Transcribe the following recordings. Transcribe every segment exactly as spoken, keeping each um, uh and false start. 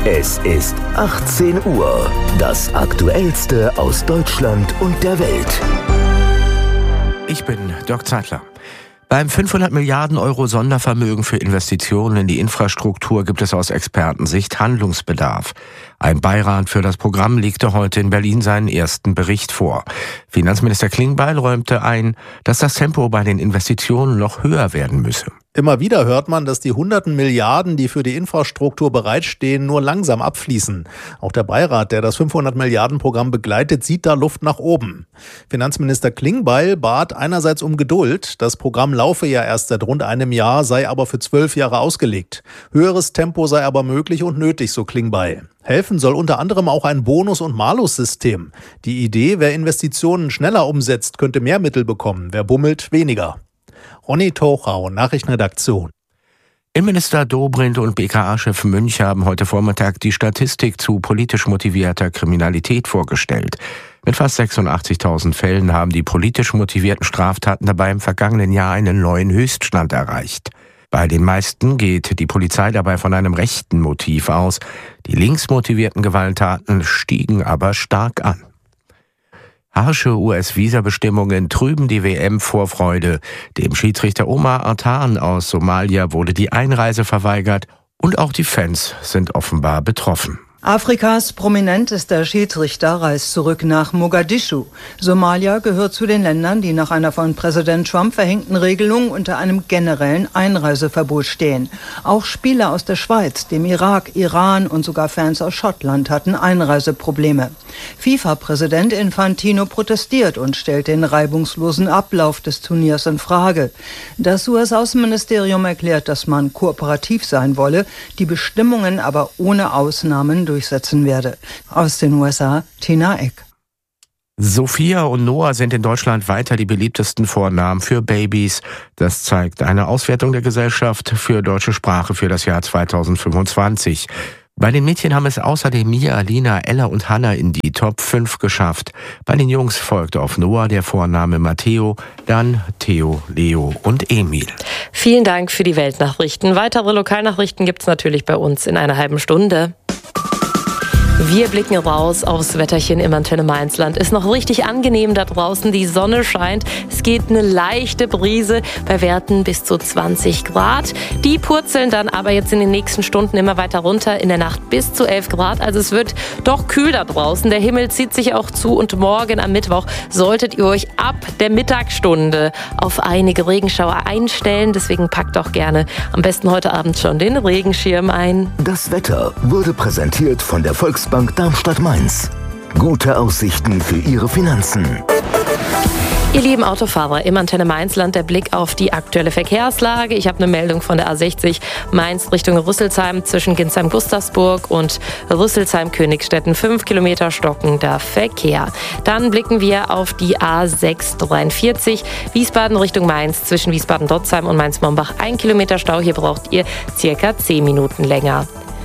Es ist achtzehn Uhr. Das Aktuellste aus Deutschland und der Welt. Ich bin Dirk Zeitler. Beim fünfhundert Milliarden Euro Sondervermögen für Investitionen in die Infrastruktur gibt es aus Expertensicht Handlungsbedarf. Ein Beirat für das Programm legte heute in Berlin seinen ersten Bericht vor. Finanzminister Klingbeil räumte ein, dass das Tempo bei den Investitionen noch höher werden müsse. Immer wieder hört man, dass die hunderten Milliarden, die für die Infrastruktur bereitstehen, nur langsam abfließen. Auch der Beirat, der das fünfhundert Milliarden Programm begleitet, sieht da Luft nach oben. Finanzminister Klingbeil bat einerseits um Geduld. Das Programm laufe ja erst seit rund einem Jahr, sei aber für zwölf Jahre ausgelegt. Höheres Tempo sei aber möglich und nötig, so Klingbeil. Helfen soll unter anderem auch ein Bonus- und Malus-System. Die Idee, wer Investitionen schneller umsetzt, könnte mehr Mittel bekommen, wer bummelt, weniger. Ronny Tochau, Nachrichtenredaktion. Innenminister Dobrindt und B K A-Chef Münch haben heute Vormittag die Statistik zu politisch motivierter Kriminalität vorgestellt. Mit fast sechsundachtzigtausend Fällen haben die politisch motivierten Straftaten dabei im vergangenen Jahr einen neuen Höchststand erreicht. Bei den meisten geht die Polizei dabei von einem rechten Motiv aus. Die links motivierten Gewalttaten stiegen aber stark an. Harsche U S-Visabestimmungen trüben die W M-Vorfreude. Dem Schiedsrichter Omar Artan aus Somalia wurde die Einreise verweigert und auch die Fans sind offenbar betroffen. Afrikas prominentester Schiedsrichter reist zurück nach Mogadischu. Somalia gehört zu den Ländern, die nach einer von Präsident Trump verhängten Regelung unter einem generellen Einreiseverbot stehen. Auch Spieler aus der Schweiz, dem Irak, Iran und sogar Fans aus Schottland hatten Einreiseprobleme. FIFA-Präsident Infantino protestiert und stellt den reibungslosen Ablauf des Turniers in Frage. Das U S-Außenministerium erklärt, dass man kooperativ sein wolle, die Bestimmungen aber ohne Ausnahmen durchsetzen werde. Aus den U S A, Tina Eck. Sophia und Noah sind in Deutschland weiter die beliebtesten Vornamen für Babys. Das zeigt eine Auswertung der Gesellschaft für deutsche Sprache für das Jahr zweitausendfünfundzwanzig. Bei den Mädchen haben es außerdem Mia, Alina, Ella und Hannah in die Top fünf geschafft. Bei den Jungs folgte auf Noah der Vorname Matteo, dann Theo, Leo und Emil. Vielen Dank für die Weltnachrichten. Weitere Lokalnachrichten gibt es natürlich bei uns in einer halben Stunde. Wir blicken raus aufs Wetterchen im Antenne-Mainz-Land. Ist noch richtig angenehm da draußen. Die Sonne scheint. Es geht eine leichte Brise bei Werten bis zu zwanzig Grad. Die purzeln dann aber jetzt in den nächsten Stunden immer weiter runter. In der Nacht bis zu elf Grad. Also es wird doch kühl da draußen. Der Himmel zieht sich auch zu. Und morgen am Mittwoch solltet ihr euch ab der Mittagsstunde auf einige Regenschauer einstellen. Deswegen packt doch gerne am besten heute Abend schon den Regenschirm ein. Das Wetter wurde präsentiert von der Volksbank Darmstadt-Mainz. Gute Aussichten für Ihre Finanzen. Ihr lieben Autofahrer, im Antenne-Mainz-Land der Blick auf die aktuelle Verkehrslage. Ich habe eine Meldung von der A sechzig Mainz Richtung Rüsselsheim zwischen Ginsheim-Gustavsburg und Rüsselsheim-Königstetten. Fünf Kilometer stockender Verkehr. Dann blicken wir auf die A sechs dreiundvierzig Wiesbaden Richtung Mainz zwischen Wiesbaden-Dotzheim und Mainz-Mombach. Ein Kilometer Stau, hier braucht ihr circa zehn Minuten länger.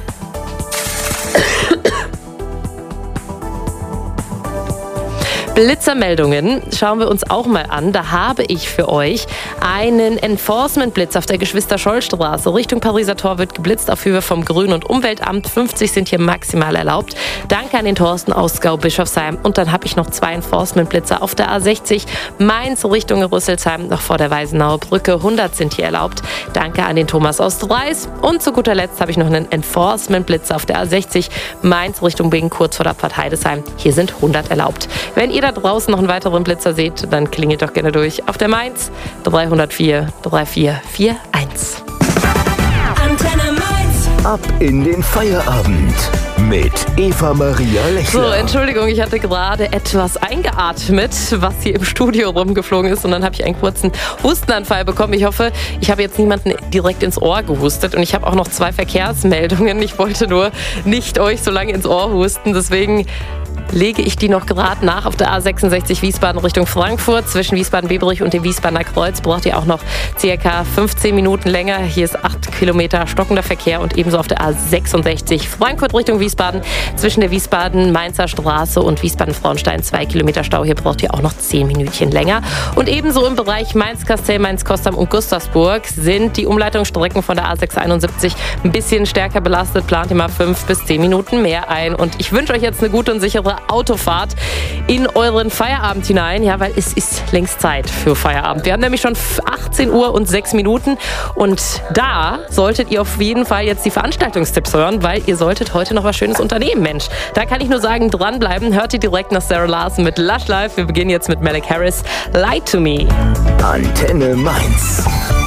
Blitzermeldungen schauen wir uns auch mal an. Da habe ich für euch einen Enforcement-Blitz auf der Geschwister-Scholl-Straße. Richtung Pariser Tor wird geblitzt auf Höhe vom Grün- und Umweltamt. fünfzig sind hier maximal erlaubt. Danke an den Thorsten aus Gau-Bischofsheim. Und dann habe ich noch zwei Enforcement-Blitzer auf der A sechzig Mainz Richtung Rüsselsheim, noch vor der Weisenauer Brücke. hundert sind hier erlaubt. Danke an den Thomas aus Dreis. Und zu guter Letzt habe ich noch einen Enforcement-Blitzer auf der A sechzig Mainz Richtung Bingen, kurz vor der Pfad Heidesheim. Hier sind hundert erlaubt. Wenn ihr da draußen noch einen weiteren Blitzer seht, dann klingelt doch gerne durch auf der Mainz dreihundertvier vierunddreißig einundvierzig. Antenne Mainz. Ab in den Feierabend mit Eva Maria Lechler. So, Entschuldigung, ich hatte gerade etwas eingeatmet, was hier im Studio rumgeflogen ist, und dann habe ich einen kurzen Hustenanfall bekommen. Ich hoffe, ich habe jetzt niemanden direkt ins Ohr gehustet, und ich habe auch noch zwei Verkehrsmeldungen. Ich wollte nur nicht euch so lange ins Ohr husten, deswegen lege ich die noch gerade nach. Auf der A sechsundsechzig Wiesbaden Richtung Frankfurt. Zwischen Wiesbaden-Beberich und dem Wiesbadener Kreuz braucht ihr auch noch ca. fünfzehn Minuten länger. Hier ist acht Kilometer stockender Verkehr und ebenso auf der A sechsundsechzig Frankfurt Richtung Wiesbaden. Zwischen der Wiesbaden-Mainzer Straße und Wiesbaden-Frauenstein zwei Kilometer Stau. Hier braucht ihr auch noch zehn Minütchen länger. Und ebenso im Bereich Mainz-Kastell, Mainz-Kostam und Gustavsburg sind die Umleitungsstrecken von der A sechshunderteinundsiebzig ein bisschen stärker belastet. Plant ihr mal fünf bis zehn Minuten mehr ein. Und ich wünsche euch jetzt eine gute und sichere Autofahrt in euren Feierabend hinein. Ja, weil es ist längst Zeit für Feierabend. Wir haben nämlich schon achtzehn Uhr und sechs Minuten. Und da solltet ihr auf jeden Fall jetzt die Veranstaltungstipps hören, weil ihr solltet heute noch was Schönes unternehmen, Mensch. Da kann ich nur sagen, dranbleiben. Hört ihr direkt nach Sarah Larson mit Lush Life. Wir beginnen jetzt mit Malik Harris, Lie to Me. Antenne Mainz.